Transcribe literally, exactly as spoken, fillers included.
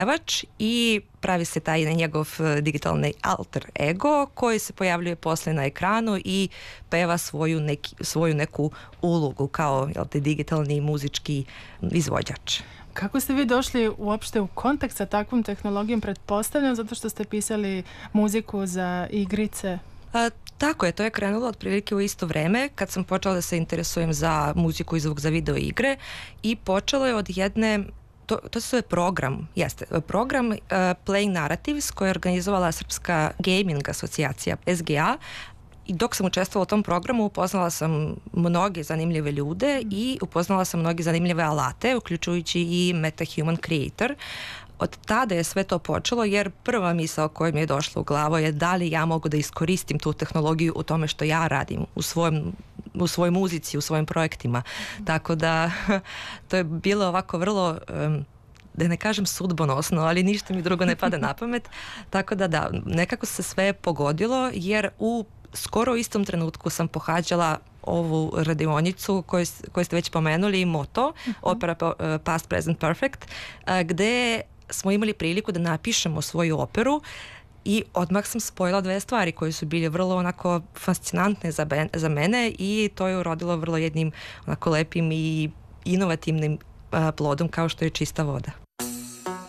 pevač i pravi se taj njegov digitalni alter ego koji se pojavljuje posle na ekranu i peva svoju, neki, svoju neku ulogu kao jel te, digitalni muzički izvođač. Kako ste vi došli uopšte u kontakt sa takvom tehnologijom, pretpostavljam, zato što ste pisali muziku za igrice? A, tako je, to je krenulo otprilike u isto vreme kad sam počela da se interesujem za muziku i zvuk za video igre i počelo je od jedne, to, to se je program, jeste, program uh, Playing Narratives koji je organizovala Srpska gaming asocijacija S G A. I dok sam učestvovala u tom programu upoznala sam mnoge zanimljive ljude i upoznala sam mnoge zanimljive alate, uključujući i MetaHuman Creator. Od tada je sve to počelo jer prva misao koja mi je došla u glavu je da li ja mogu da iskoristim tu tehnologiju u tome što ja radim, u svojom u svojoj muzici, u svojim projektima. Tako da to je bilo ovako vrlo um, da ne kažem sudbonosno, ali ništa mi drugo ne pada na pamet. Tako da da, nekako se sve pogodilo jer u skoro u istom trenutku sam pohađala ovu radionicu koju, koju ste već pomenuli, Moto, uh-huh. opera Past, Present, Perfect, gde smo imali priliku da napišemo svoju operu i odmah sam spojila dve stvari koje su bile vrlo onako fascinantne za, ben, za mene i to je urodilo vrlo jednim onako lepim i inovativnim plodom kao što je čista voda.